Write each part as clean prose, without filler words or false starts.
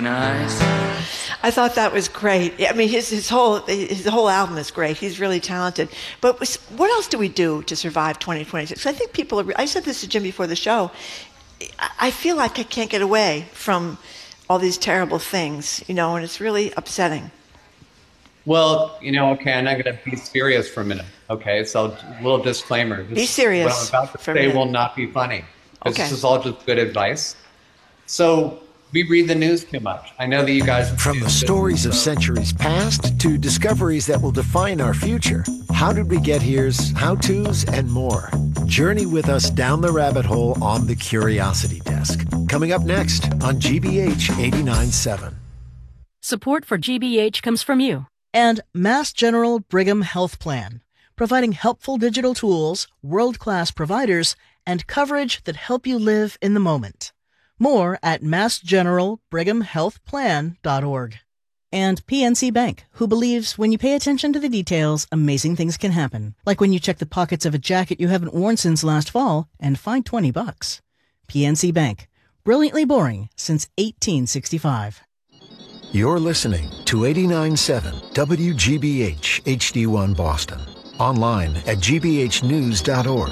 nice. I thought that was great. I mean, his whole album is great. He's really talented. But what else do we do to survive 2026? I think people are. I said this to Jim before the show. I feel like I can't get away from all these terrible things, and it's really upsetting. Well, okay, I'm not going to be serious for a minute. Okay, so a little disclaimer. Be serious. What I'm about to say will not be funny. Okay. This is all just good advice. So we read the news too much. I know that you guys... From the stories of centuries past to discoveries that will define our future, How Did We Get Here's, how-tos, and more. Journey with us down the rabbit hole on the Curiosity Desk. Coming up next on GBH 89.7. Support for GBH comes from you. And Mass General Brigham Health Plan, providing helpful digital tools, world-class providers, and coverage that help you live in the moment. More at massgeneralbrighamhealthplan.org. And PNC Bank, who believes when you pay attention to the details, amazing things can happen. Like when you check the pockets of a jacket you haven't worn since last fall and find $20. PNC Bank, brilliantly boring since 1865. You're listening to 89.7 WGBH HD1 Boston. Online at gbhnews.org.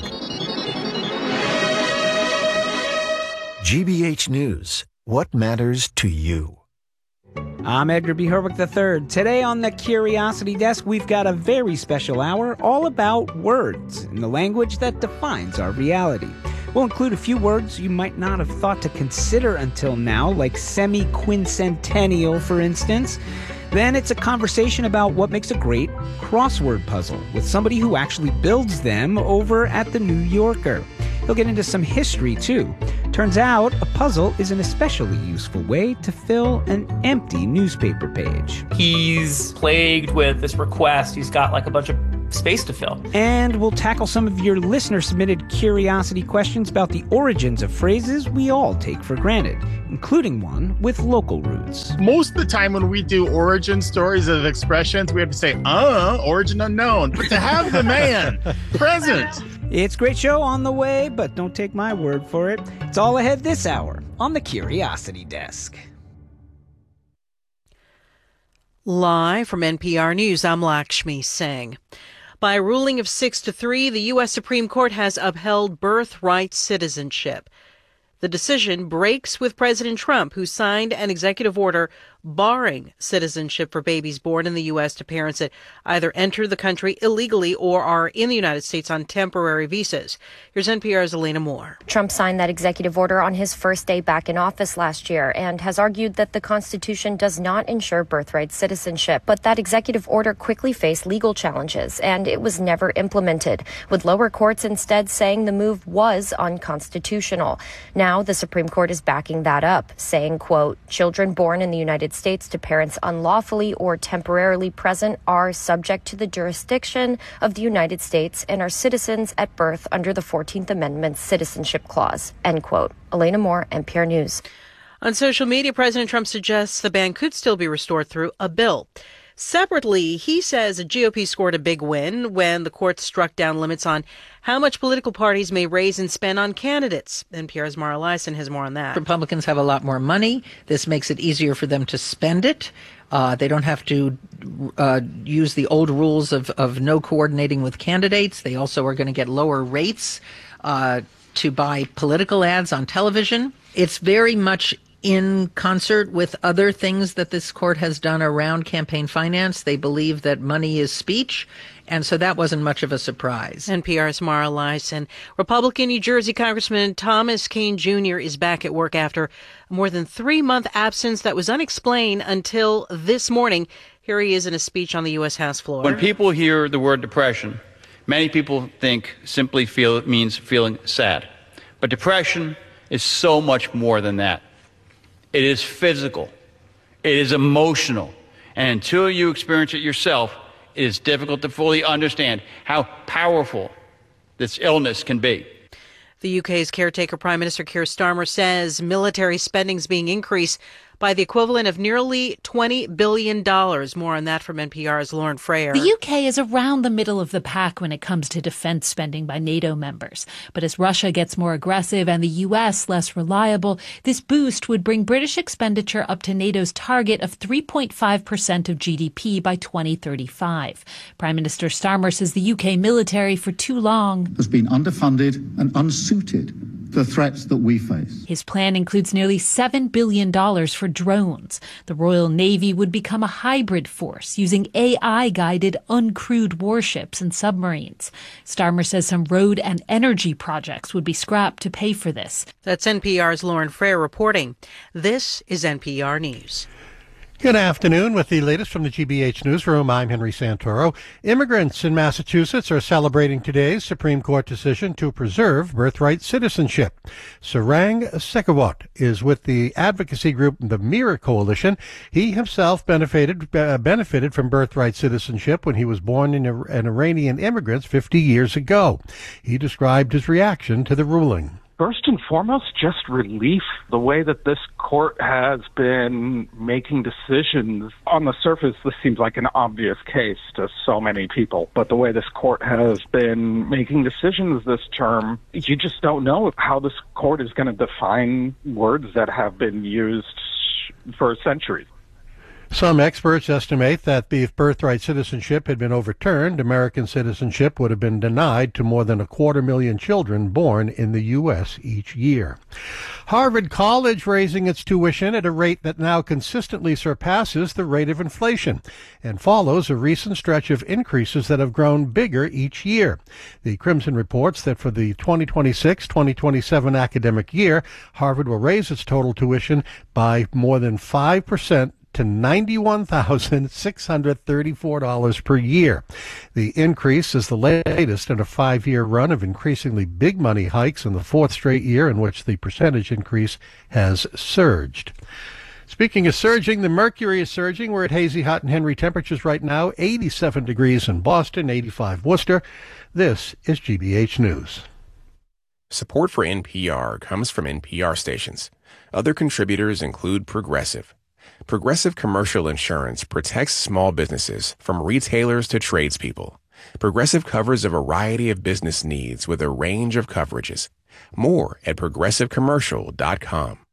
GBH News. What matters to you? I'm Edgar B. Herwick III. Today on the Curiosity Desk, we've got a very special hour all about words and the language that defines our reality. We'll include a few words you might not have thought to consider until now, like semi-quincentennial, for instance. Then it's a conversation about what makes a great crossword puzzle with somebody who actually builds them over at The New Yorker. He'll get into some history, too. Turns out a puzzle is an especially useful way to fill an empty newspaper page. He's plagued with this request. He's got like a bunch of space to fill. And we'll tackle some of your listener-submitted curiosity questions about the origins of phrases we all take for granted, including one with local roots. Most of the time when we do origin stories of expressions, we have to say, origin unknown. But to have the man present... It's a great show on the way, but don't take my word for it. It's all ahead this hour on the Curiosity Desk. Live from NPR News, I'm Lakshmi Singh. By a ruling of 6-3, the U.S. Supreme Court has upheld birthright citizenship. The decision breaks with President Trump, who signed an executive order barring citizenship for babies born in the U.S. to parents that either enter the country illegally or are in the United States on temporary visas. Here's NPR's Elena Moore. Trump signed that executive order on his first day back in office last year and has argued that the Constitution does not ensure birthright citizenship. But that executive order quickly faced legal challenges, and it was never implemented, with lower courts instead saying the move was unconstitutional. Now the Supreme Court is backing that up, saying, quote, children born in the United States to parents unlawfully or temporarily present are subject to the jurisdiction of the United States and are citizens at birth under the 14th Amendment's Citizenship Clause, end quote. Elena Moore, NPR News. On social media, President Trump suggests the ban could still be restored through a bill. Separately, he says the GOP scored a big win when the court struck down limits on how much political parties may raise and spend on candidates. NPR's Mara Liasson has more on that. Republicans have a lot more money. This makes it easier for them to spend it. They don't have to use the old rules of no coordinating with candidates. They also are going to get lower rates to buy political ads on television. It's very much in concert with other things that this court has done around campaign finance. They believe that money is speech, and so that wasn't much of a surprise. NPR's Mara Liasson. Republican New Jersey Congressman Thomas Kean Jr. is back at work after a more than 3-month absence that was unexplained until this morning. Here he is in a speech on the U.S. House floor. When people hear the word depression, many people think simply it means feeling sad. But depression is so much more than that. It is physical. It is emotional. And until you experience it yourself, it is difficult to fully understand how powerful this illness can be. The UK's caretaker Prime Minister Keir Starmer says military spending is being increased by the equivalent of nearly $20 billion. More on that from NPR's Lauren Frayer. The UK is around the middle of the pack when it comes to defense spending by NATO members. But as Russia gets more aggressive and the US less reliable, this boost would bring British expenditure up to NATO's target of 3.5% of GDP by 2035. Prime Minister Starmer says the UK military for too long has been underfunded and unsuited to the threats that we face. His plan includes nearly $7 billion for drones. The Royal Navy would become a hybrid force using AI-guided uncrewed warships and submarines. Starmer says some road and energy projects would be scrapped to pay for this. That's NPR's Lauren Frayer reporting. This is NPR News. Good afternoon. With the latest from the GBH Newsroom, I'm Henry Santoro. Immigrants in Massachusetts are celebrating today's Supreme Court decision to preserve birthright citizenship. Sarang Sekawat is with the advocacy group the Mira Coalition. He himself benefited from birthright citizenship when he was born in an Iranian immigrant 50 years ago. He described his reaction to the ruling. First and foremost, just relief. The way that this court has been making decisions, on the surface, this seems like an obvious case to so many people. But the way this court has been making decisions this term, you just don't know how this court is going to define words that have been used for centuries. Some experts estimate that if birthright citizenship had been overturned, American citizenship would have been denied to more than 250,000 children born in the U.S. each year. Harvard College raising its tuition at a rate that now consistently surpasses the rate of inflation and follows a recent stretch of increases that have grown bigger each year. The Crimson reports that for the 2026-2027 academic year, Harvard will raise its total tuition by more than 5%. To $91,634 per year. The increase is the latest in a 5-year run of increasingly big money hikes, in the 4th straight year in which the percentage increase has surged. Speaking of surging, the mercury is surging. We're at hazy, hot, and Henry temperatures right now, 87 degrees in Boston, 85 Worcester. This is GBH News. Support for NPR comes from NPR stations. Other contributors include Progressive. Progressive Commercial Insurance protects small businesses from retailers to tradespeople. Progressive covers a variety of business needs with a range of coverages. More at progressivecommercial.com.